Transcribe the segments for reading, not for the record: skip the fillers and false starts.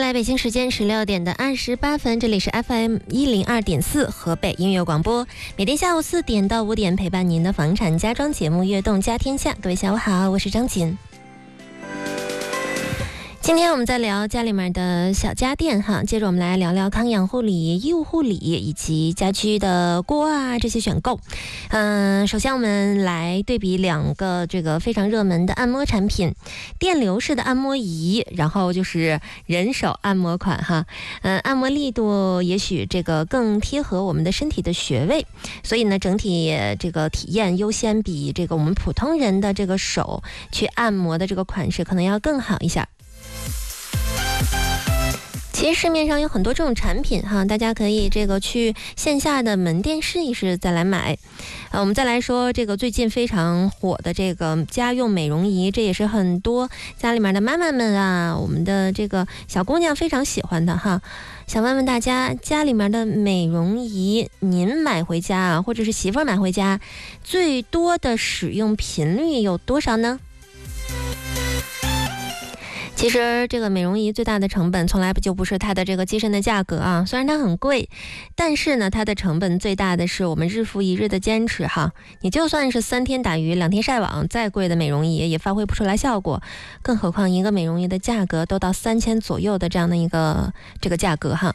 在北京时间16点的28分，这里是 FM102.4 河北音乐广播，每天下午4点到5点陪伴您的房产家装节目《悦动家天下》。各位下午好，我是张琴。今天我们在聊家里面的小家电哈，接着我们来聊聊康养护理、衣物护理以及家居的锅啊这些选购。首先我们来对比两个这个非常热门的按摩产品，电流式的按摩仪，然后就是人手按摩款哈。按摩力度也许这个更贴合我们的身体的穴位，所以呢整体这个体验优先比这个我们普通人的这个手去按摩的这个款式可能要更好一下。其实市面上有很多这种产品哈，大家可以这个去线下的门店试一试再来买。我们再来说这个最近非常火的这个家用美容仪，这也是很多家里面的妈妈们啊，我们的这个小姑娘非常喜欢的哈。想问问大家，家里面的美容仪您买回家啊，或者是媳妇儿买回家，最多的使用频率有多少呢？其实这个美容仪最大的成本从来不是它的这个机身的价格啊，虽然它很贵，但是呢它的成本最大的是我们日复一日的坚持哈。你就算是3天打鱼2天晒网，再贵的美容仪也发挥不出来效果，更何况一个美容仪的价格都到3000左右的这样的一个这个价格哈。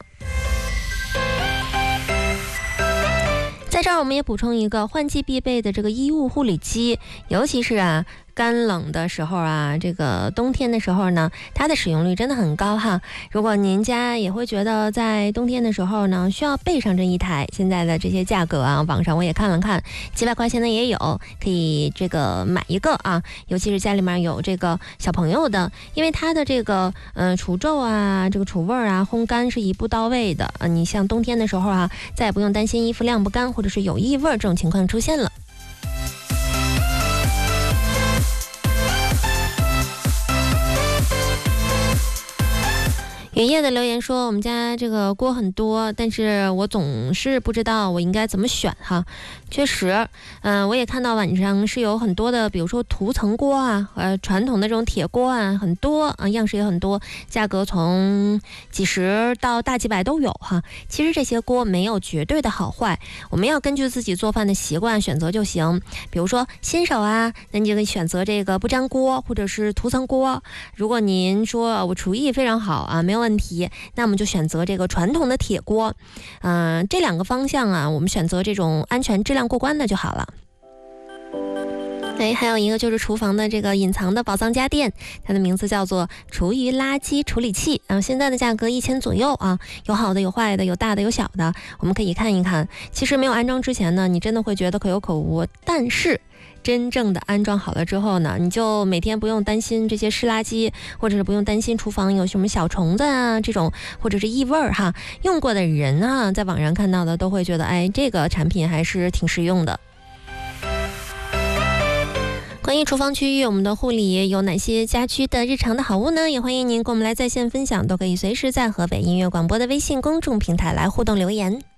在这儿我们也补充一个换季必备的这个衣物护理机，尤其是干冷的时候啊，这个冬天的时候呢，它的使用率真的很高哈。如果您家也会觉得在冬天的时候呢，需要备上这一台，现在的这些价格啊，网上我也看了看，几百块钱的也有，可以这个买一个啊。尤其是家里面有这个小朋友的，因为它的这个除皱啊，这个除味啊，烘干是一步到位的。你像冬天的时候啊，再也不用担心衣服晾不干或者是有异味这种情况出现了。云叶的留言说，我们家这个锅很多，但是我总是不知道我应该怎么选哈。确实，我也看到网上是有很多的，比如说涂层锅啊，传统的这种铁锅啊，很多啊，样式也很多，价格从几十到大几百都有哈。其实这些锅没有绝对的好坏，我们要根据自己做饭的习惯选择就行。比如说新手啊，那你就可以选择这个不粘锅或者是涂层锅。如果您说我厨艺非常好啊，没有问题，那我们就选择这个传统的铁锅。这两个方向啊，我们选择这种安全质量过关的就好了。还有一个就是厨房的这个隐藏的宝藏家电，它的名字叫做厨余垃圾处理器，现在的价格1000左右啊，有好的有坏的，有大的有小的，我们可以看一看。其实没有安装之前呢，你真的会觉得可有可无，但是真正的安装好了之后呢，你就每天不用担心这些湿垃圾，或者是不用担心厨房有什么小虫子啊这种，或者是异味哈。用过的人啊，在网上看到的都会觉得，这个产品还是挺实用的。关于厨房区域，我们的护理有哪些家居的日常的好物呢？也欢迎您跟我们来在线分享，都可以随时在河北音乐广播的微信公众平台来互动留言。